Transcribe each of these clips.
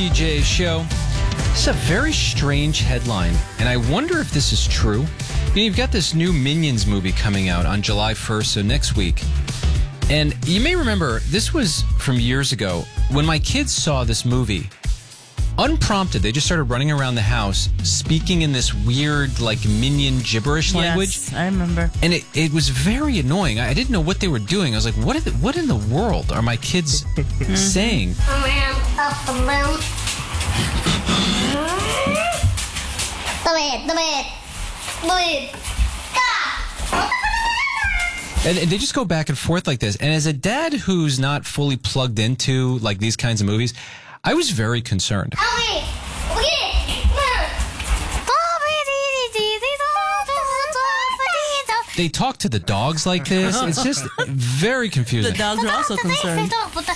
TJ Show. It's a very strange headline, and I wonder if this is true. You've got this new Minions movie coming out on July 1st, so next week. And you may remember, this was from years ago. When my kids saw this movie, unprompted, they just started running around the house speaking in this weird, like, Minion gibberish language. Yes, I remember. And it was very annoying. I didn't know what they were doing. I was like, what in the world are my kids saying? And they just go back and forth like this. And as a dad who's not fully plugged into like these kinds of movies, I was very concerned. They talk to the dogs like this. It's just very confusing. The dogs are also concerned.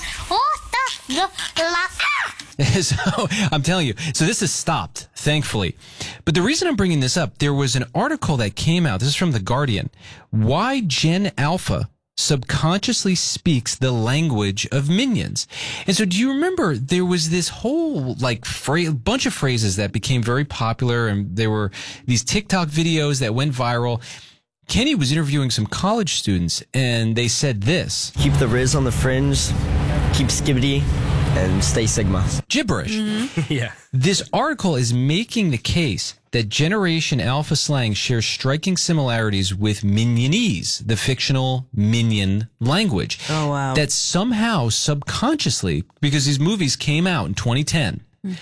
So I'm telling you, so this has stopped, thankfully. But the reason I'm bringing this up, there was an article that came out. This is from The Guardian. Why Gen Alpha subconsciously speaks the language of Minions. And so do you remember there was this whole like bunch of phrases that became very popular, and there were these TikTok videos that went viral. Kenny was interviewing some college students, and they said this. Keep the Riz on the fringe, keep Skibbity, and stay Sigma. Gibberish. Mm-hmm. Yeah. This article is making the case that Generation Alpha slang shares striking similarities with Minionese, the fictional Minion language. Oh, wow. That somehow, subconsciously, because these movies came out in 2010,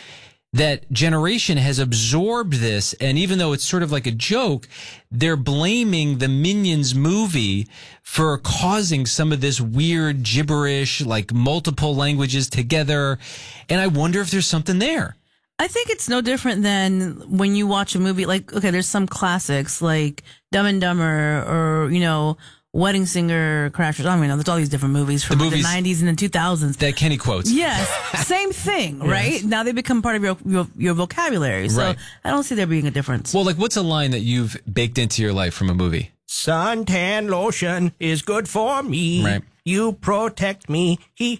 that generation has absorbed this, and even though it's sort of like a joke, they're blaming the Minions movie for causing some of this weird gibberish, like multiple languages together. And I wonder if there's something there. I think it's no different than when you watch a movie like, okay, there's some classics like Dumb and Dumber or, you know, Wedding Singer, Crashers. I mean, there's all these different movies from the 90s and the 2000s. That Kenny quotes. Yes, same thing, right? Yes. Now they become part of your vocabulary. So Right. I don't see there being a difference. Well, like, what's a line that you've baked into your life from a movie? Suntan lotion is good for me. Right. You protect me.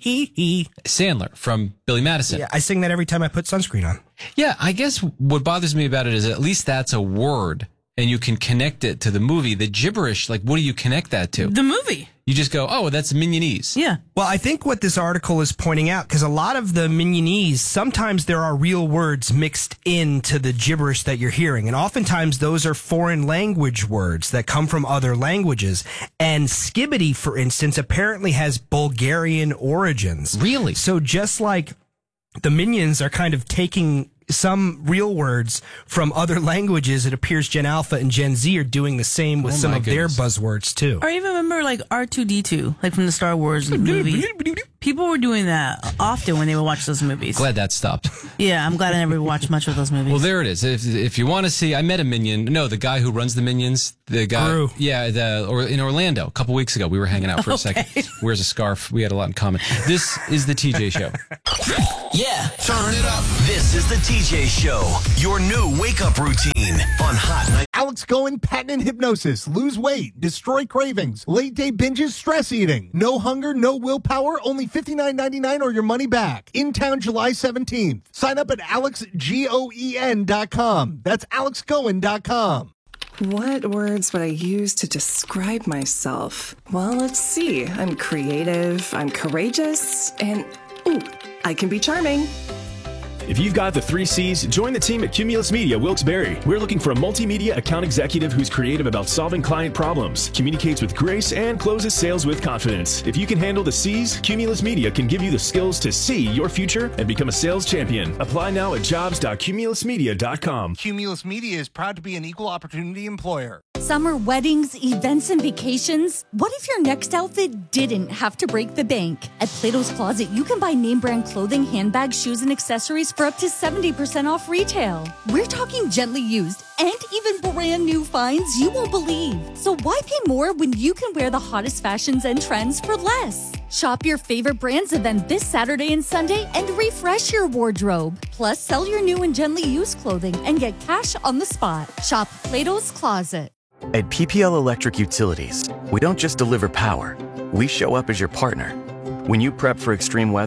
He. Sandler from Billy Madison. Yeah, I sing that every time I put sunscreen on. Yeah, I guess what bothers me about it is at least that's a word, and you can connect it to the movie. The gibberish, like, what do you connect that to? The movie. You just go, oh, that's Minionese. Yeah. Well, I think what this article is pointing out, because a lot of the Minionese, sometimes there are real words mixed into the gibberish that you're hearing. And oftentimes those are foreign language words that come from other languages. And Skibbity, for instance, apparently has Bulgarian origins. Really? So just like the Minions are kind of taking some real words from other languages, it appears Gen Alpha and Gen Z are doing the same with Oh, some my of goodness. their buzzwords too. Or even remember like R2-D2, like from the Star Wars movies. People were doing that often when they would watch those movies. Glad that stopped. Yeah, I'm glad I never watched much of those movies. Well, there it is. If you want to see, I met a Minion. No, the guy who runs the Minions. The guy. Gru. Yeah, or in Orlando a couple weeks ago. We were hanging out for a second. Wears a scarf. We had a lot in common. This is the TJ Show. Yeah. Turn it up. This is the TJ Show. Your new wake-up routine on Hot 90. Alex Cohen, patent hypnosis, lose weight, destroy cravings, late day binges, stress eating, no hunger, no willpower, only $59.99 or your money back. In town July 17th. Sign up at alexgoen.com. That's alexgoen.com. What words would I use to describe myself? Well, let's see. I'm creative, I'm courageous, and ooh, I can be charming. If you've got the 3 C's, join the team at Cumulus Media Wilkes-Barre. We're looking for a multimedia account executive who's creative about solving client problems, communicates with grace, and closes sales with confidence. If you can handle the C's, Cumulus Media can give you the skills to see your future and become a sales champion. Apply now at jobs.cumulusmedia.com. Cumulus Media is proud to be an equal opportunity employer. Summer weddings, events, and vacations? What if your next outfit didn't have to break the bank? At Plato's Closet, you can buy name brand clothing, handbags, shoes, and accessories for up to 70% off retail. We're talking gently used and even brand new finds you won't believe. So why pay more when you can wear the hottest fashions and trends for less? Shop your favorite brands event this Saturday and Sunday and refresh your wardrobe. Plus, sell your new and gently used clothing and get cash on the spot. Shop Plato's Closet. At PPL Electric Utilities, we don't just deliver power, we show up as your partner. When you prep for extreme weather,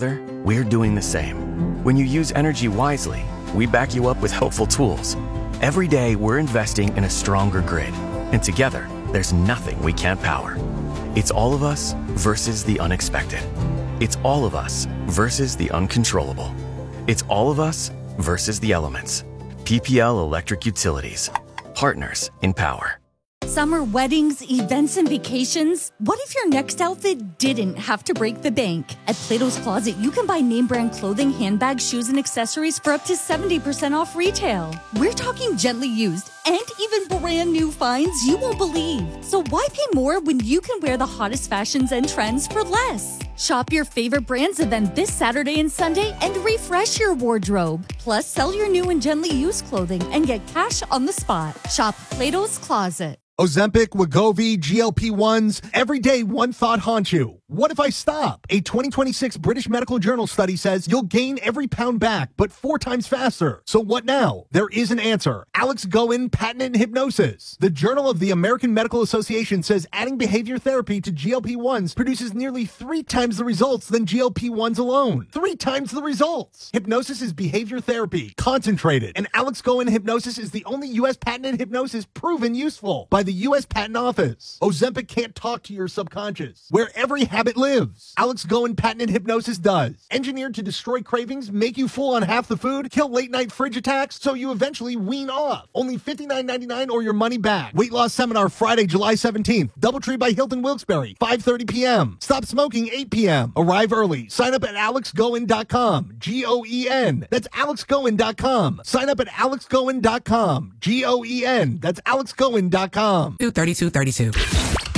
we're doing the same. When you use energy wisely, we back you up with helpful tools. Every day, we're investing in a stronger grid. And together, there's nothing we can't power. It's all of us versus the unexpected. It's all of us versus the uncontrollable. It's all of us versus the elements. PPL Electric Utilities. Partners in power. Summer weddings, events, and vacations? What if your next outfit didn't have to break the bank? At Plato's Closet, you can buy name brand clothing, handbags, shoes, and accessories for up to 70% off retail. We're talking gently used and even brand new finds you won't believe. So why pay more when you can wear the hottest fashions and trends for less? Shop your favorite brands event this Saturday and Sunday and refresh your wardrobe. Plus, sell your new and gently used clothing and get cash on the spot. Shop Plato's Closet. Ozempic, Wegovy, GLP-1s. Every day, one thought haunts you. What if I stop? A 2026 British Medical Journal study says you'll gain every pound back, but 4 times faster. So what now? There is an answer. Alex Goen, patented hypnosis. The Journal of the American Medical Association says adding behavior therapy to GLP-1s produces nearly 3 times the results than GLP-1s alone. 3 times the results. Hypnosis is behavior therapy, concentrated. And Alex Goen hypnosis is the only U.S. patented hypnosis proven useful by the U.S. Patent Office. Ozempic can't talk to your subconscious, where every habit lives. Alex Goen patented hypnosis does. Engineered to destroy cravings, make you full on half the food, kill late-night fridge attacks, so you eventually wean off. Only $59.99 or your money back. Weight loss seminar Friday, July 17th. Doubletree by Hilton Wilkes-Barre, 5:30 p.m. Stop smoking, 8 p.m. Arrive early. Sign up at alexgoen.com. G-O-E-N. That's alexgoen.com. Sign up at alexgoen.com. G-O-E-N. That's alexgoen.com. 3232.